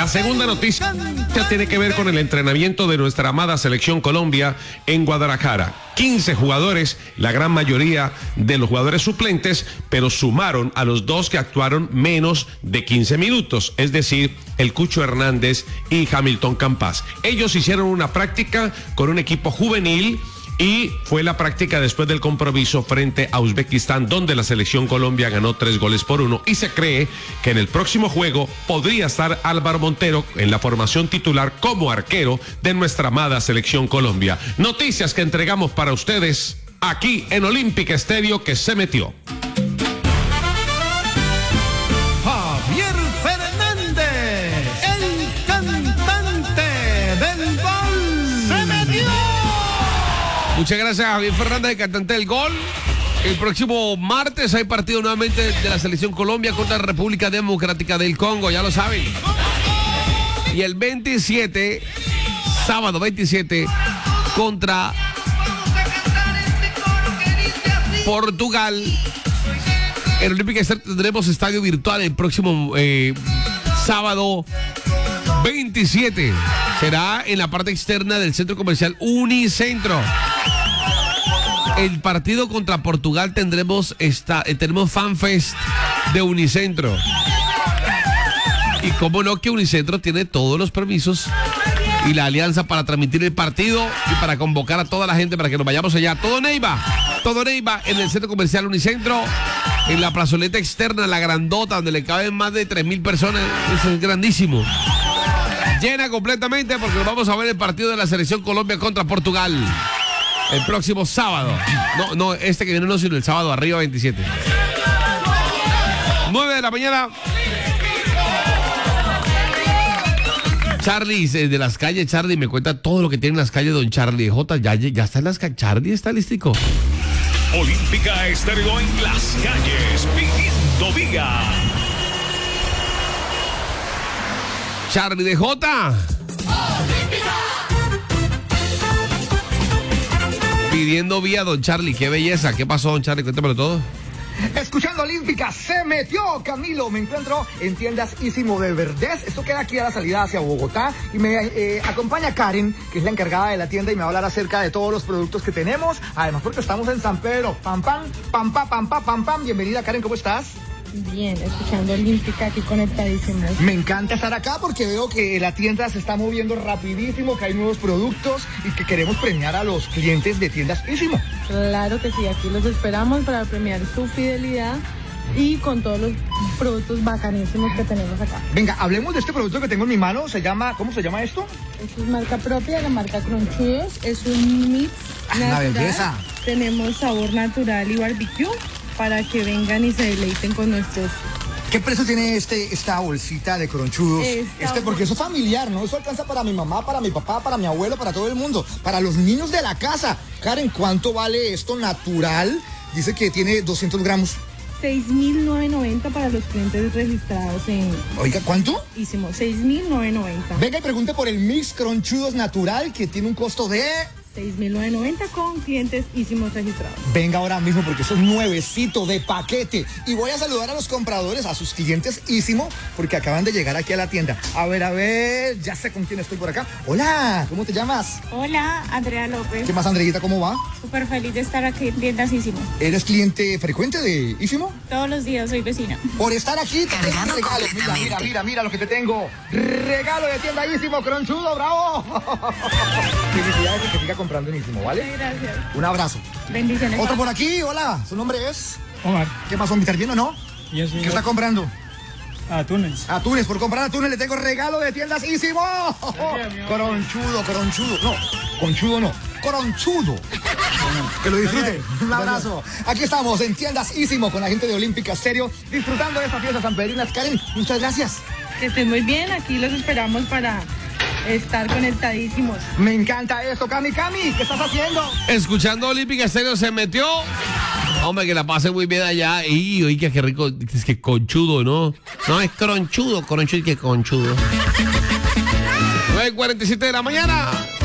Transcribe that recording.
La segunda noticia tiene que ver con el entrenamiento de nuestra amada Selección Colombia en Guadalajara. 15 jugadores, la gran mayoría de los jugadores suplentes, pero sumaron a los dos que actuaron menos de 15 minutos, es decir, el Cucho Hernández y Hamilton Campas. Ellos hicieron una práctica con un equipo juvenil y fue la práctica después del compromiso frente a Uzbekistán, donde la Selección Colombia ganó 3-1, y se cree que en el próximo juego podría estar Álvaro Montero en la formación titular como arquero de nuestra amada Selección Colombia. Noticias que entregamos para ustedes aquí en Olympic Stereo, que se metió. Javier Fernández, el cantante del gol, se metió. Muchas gracias, Javier Fernández, el cantante del gol. El próximo martes hay partido nuevamente de la Selección Colombia contra la República Democrática del Congo, ya lo saben. Y el 27, sábado 27, contra Portugal. En Olympic Stereo tendremos estadio virtual el próximo sábado 27. Será en la parte externa del centro comercial Unicentro. El partido contra Portugal tenemos FanFest de Unicentro. Y cómo no que Unicentro tiene todos los permisos y la alianza para transmitir el partido y para convocar a toda la gente para que nos vayamos allá. Todo Neiva en el centro comercial Unicentro, en la plazoleta externa, la grandota, donde le caben más de 3,000 personas. Eso es grandísimo. Llena completamente porque vamos a ver el partido de la Selección Colombia contra Portugal el próximo sábado. No, este que viene no, sino el sábado arriba 27. 9 de la mañana. Charlie de las calles, Charlie me cuenta todo lo que tiene en las calles, don Charlie J. Ya está en las calles. Charlie está listico. Olímpica Estéreo en las calles, pidiendo vía. Charlie de J. Pidiendo vía, don Charlie. Qué belleza. ¿Qué pasó, don Charlie? Cuéntamelo todo. Escuchando Olímpica, se metió Camilo. Me encuentro en tiendas Ísimo de Verdez. Esto queda aquí a la salida hacia Bogotá. Y me acompaña Karen, que es la encargada de la tienda, y me va a hablar acerca de todos los productos que tenemos. Además, porque estamos en San Pedro. Pam, pam, pam, pam, pam, pam, pam, pam. Bienvenida, Karen, ¿cómo estás? Bien, escuchando Olímpica aquí conectadísimos. Me encanta estar acá porque veo que la tienda se está moviendo rapidísimo, que hay nuevos productos y que queremos premiar a los clientes de tiendas Ísimo. Claro que sí, aquí los esperamos para premiar su fidelidad y con todos los productos bacanísimos que tenemos acá. Venga, hablemos de este producto que tengo en mi mano. ¿Cómo se llama esto? Esto es marca propia, la marca Cronchudos. Es un mix natural. ¡La belleza! Tenemos sabor natural y barbecue para que vengan y se deleiten con nuestros. ¿Qué precio tiene esta bolsita de cronchudos? Porque eso es familiar, ¿no? Eso alcanza para mi mamá, para mi papá, para mi abuelo, para todo el mundo, para los niños de la casa. Karen, ¿cuánto vale esto natural? Dice que tiene 200 gramos. 6,990 para los clientes registrados en... Oiga, ¿cuánto? Hicimos 6,990. Venga y pregunte por el mix cronchudos natural, que tiene un costo de... 6,990 con clientes Ísimos registrados. Venga ahora mismo porque eso es nuevecito de paquete. Y voy a saludar a los compradores, a sus clientes Ísimo, porque acaban de llegar aquí a la tienda. A ver, ya sé con quién estoy por acá. Hola, ¿cómo te llamas? Hola, Andrea López. ¿Qué más, Andreita? ¿Cómo va? Súper feliz de estar aquí en tiendas Ísimo. ¿Eres cliente frecuente de Ísimo? Todos los días soy vecina. Por estar aquí, te tengo un regalo. Mira lo que te tengo. Regalo de tienda Ísimo, cronchudo, bravo. Felicidades y que siga comprando en Ísimo, ¿vale? Gracias. Un abrazo. Bendiciones. Otro por aquí, hola. ¿Su nombre es? Omar. ¿Qué pasó, ¿me bien o no? Yo soy ¿Qué está comprando? Atunes. Atunes, por comprar atunes le tengo regalo de tiendas Ísimo. Cronchudo. No, conchudo no. Cronchudo. Que lo disfruten. Un abrazo. Aquí estamos en tiendas Ísimo con la gente de Olímpica Stereo, disfrutando de esta fiesta sanpedrina. Karen, muchas gracias. Que estén muy bien, aquí los esperamos para estar conectadísimos. Me encanta esto, Cami, ¿qué estás haciendo? Escuchando Olímpica Stereo se metió. Hombre, que la pase muy bien allá. Y oiga, qué rico. Es que conchudo, ¿no? No, es cronchudo y que conchudo. 9:47 de la mañana.